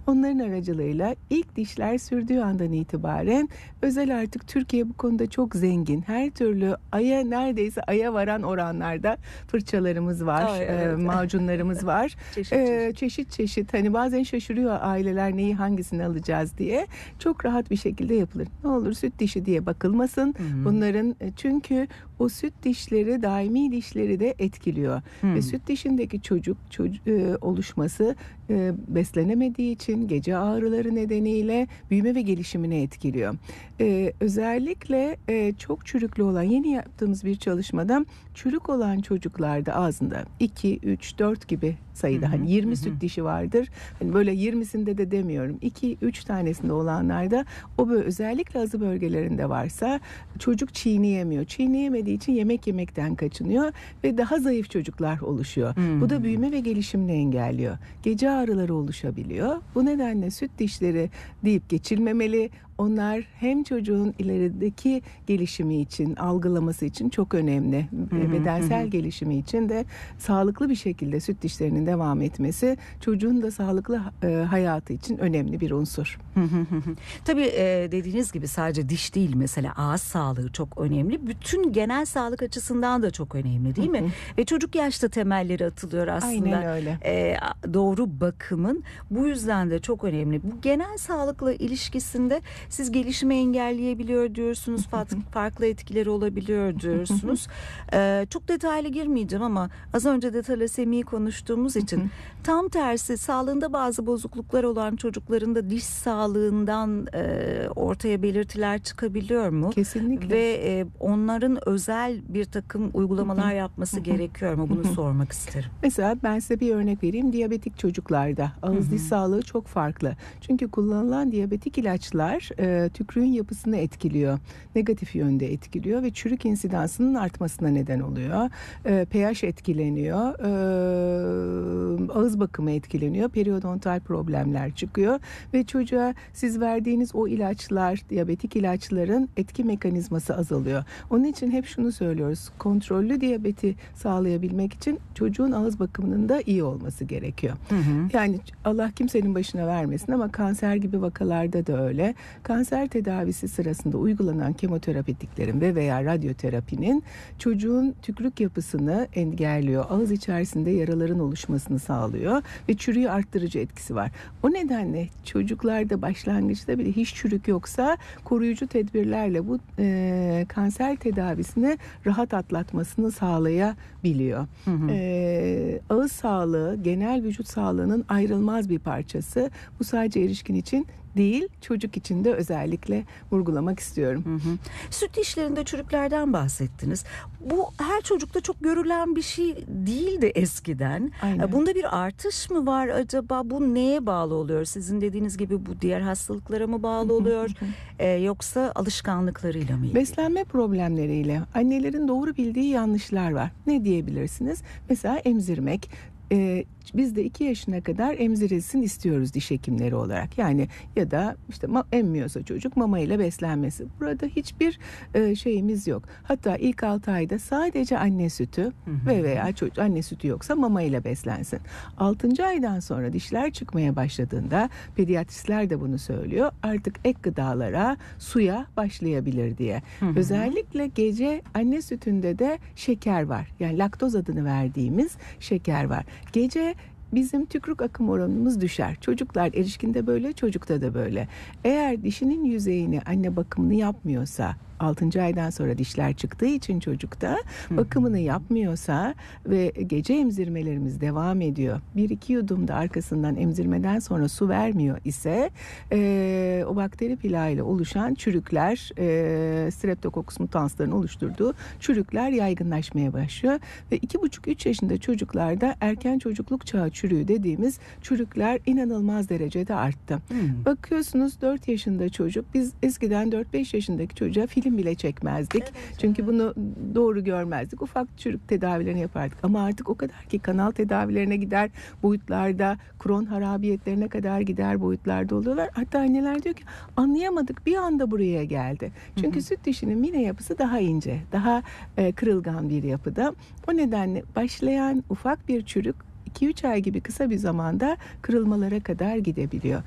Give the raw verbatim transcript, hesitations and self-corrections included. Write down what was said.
Onların aracılığıyla ilk dişler sürdüğü andan itibaren özel artık Türkiye bu konuda çok zengin. Her türlü aya neredeyse aya varan oranlarda fırçalarımız var, Ay, e, evet. macunlarımız var. Çeşit E, çeşit. çeşit çeşit. Hani bazen şaşırıyor aileler neyi hangisini alacağız diye. Çok rahat bir şekilde yapılır. Ne olur süt dişi diye bakılmasın. Hı-hı. Bunların çünkü o süt dişleri daimi dişleri de etkiliyor. Hı. Ve süt dişindeki çocuk, çocuk e, oluşması e, beslenemediği için gece ağrıları nedeniyle büyüme ve gelişimini etkiliyor. E, özellikle e, çok çürüklü olan yeni yaptığımız bir çalışmada çürük olan çocuklarda ağzında iki, üç, dört gibi sayıda Hı hı, hani yirmi hı. süt dişi vardır. Hani böyle yirmisinde de demiyorum. iki, üç tanesinde olanlarda o böyle özellikle ağzı bölgelerinde varsa çocuk çiğneyemiyor. Çiğneyemediği için yemek yemekten kaçınıyor ve daha zayıf çocuklar oluşuyor. Hmm. Bu da büyüme ve gelişimini engelliyor. Gece ağrıları oluşabiliyor. Bu nedenle süt dişleri deyip geçilmemeli. Onlar hem çocuğun ilerideki gelişimi için, algılaması için çok önemli. Hı hı, Bedensel hı. gelişimi için de sağlıklı bir şekilde süt dişlerinin devam etmesi çocuğun da sağlıklı e, hayatı için önemli bir unsur. Tabii e, dediğiniz gibi sadece diş değil, mesela ağız sağlığı çok önemli. Bütün genel sağlık açısından da çok önemli, değil mi? Ve çocuk yaşta temelleri atılıyor aslında. Aynen öyle. E, doğru bakımın bu yüzden de çok önemli. Bu genel sağlıkla ilişkisinde siz gelişimi engelleyebiliyor diyorsunuz, farklı etkileri olabiliyor diyorsunuz. E, çok detaylı girmeyeceğim ama az önce de talasemiyi konuştuğumuz için tam tersi sağlığında bazı bozukluklar olan çocukların da diş sağlığından e, ortaya belirtiler çıkabiliyor mu? Kesinlikle. Ve e, onların özel bir takım uygulamalar yapması gerekiyor mu? Bunu sormak isterim. Mesela ben size bir örnek vereyim. Diyabetik çocuklarda ağız diş sağlığı çok farklı. Çünkü kullanılan diyabetik ilaçlar e, tükrüğün yapısını etkiliyor. Negatif yönde etkiliyor ve çürük insidansının artmasına neden oluyor. E, pH etkileniyor. E, ağız bakımı etkileniyor. Periodontal problemler çıkıyor ve çocuğa siz verdiğiniz o ilaçlar, diyabetik ilaçların etki mekanizması azalıyor. Onun için hep şunu söylüyoruz. Kontrollü diyabeti sağlayabilmek için çocuğun ağız bakımının da iyi olması gerekiyor. Hı hı. Yani Allah kimsenin başına vermesin ama kanser gibi vakalarda da öyle. Kanser tedavisi sırasında uygulanan kemoterapetiklerin ve veya radyoterapinin çocuğun tükrük yapısını engelliyor. Ağız içerisinde yaraların oluşmasını sağlıyor ve çürüğü arttırıcı etkisi var. O nedenle çocuklarda başlangıçta bile hiç çürük yoksa koruyucu tedbirlerle bu e, kanser tedavisini rahat atlatmasını sağlayabiliyor. Hı hı. E, ağız sağlığı genel vücut sağlığının ayrılmaz bir parçası. Bu sadece erişkin için değil, çocuk için de özellikle vurgulamak istiyorum. Hı hı. Süt dişlerinde çürüklerden bahsettiniz. Bu her çocukta çok görülen bir şey değildi eskiden. Aynen. Bunda bir artış mı var acaba? Bu neye bağlı oluyor? Sizin dediğiniz gibi bu diğer hastalıklara mı bağlı oluyor? ee, yoksa alışkanlıklarıyla mı ilgili? Beslenme problemleriyle annelerin doğru bildiği yanlışlar var. Ne diyebilirsiniz? Mesela emzirmek. Ee, biz de iki yaşına kadar emzirilsin istiyoruz diş hekimleri olarak. Yani ya da işte emmiyorsa çocuk mama ile beslenmesi. Burada hiçbir e, şeyimiz yok. Hatta ilk altı ayda sadece anne sütü hı hı. ve veya çocuk anne sütü yoksa mama ile beslensin. altıncı aydan sonra dişler çıkmaya başladığında pediatristler de bunu söylüyor. Artık ek gıdalara, suya başlayabilir diye. Hı hı. Özellikle gece anne sütünde de şeker var. Yani laktoz adını verdiğimiz şeker var. Gece bizim tükrük akım oranımız düşer. Çocuklar erişkinde böyle, çocukta da böyle. Eğer dişinin yüzeyini anne bakımını yapmıyorsa, altıncı aydan sonra dişler çıktığı için çocukta bakımını yapmıyorsa ve gece emzirmelerimiz devam ediyor. Bir iki yudum da arkasından emzirmeden sonra su vermiyor ise e, o bakteri plağıyla oluşan çürükler, e, Streptococcus mutansların oluşturduğu çürükler yaygınlaşmaya başlıyor. Ve iki buçuk üç yaşında çocuklarda erken çocukluk çağı çürüğü dediğimiz çürükler inanılmaz derecede arttı. Hmm. Bakıyorsunuz dört yaşında çocuk, biz eskiden dört beş yaşındaki çocuğa film bile çekmezdik. Evet, çünkü evet. bunu doğru görmezdik. Ufak çürük tedavilerini yapardık. Ama artık o kadar ki kanal tedavilerine gider boyutlarda, kron harabiyetlerine kadar gider boyutlarda oluyorlar. Hatta anneler diyor ki anlayamadık, bir anda buraya geldi. Çünkü hı hı. süt dişinin mine yapısı daha ince, daha e, kırılgan bir yapıda. O nedenle başlayan ufak bir çürük iki üç ay gibi kısa bir zamanda kırılmalara kadar gidebiliyor.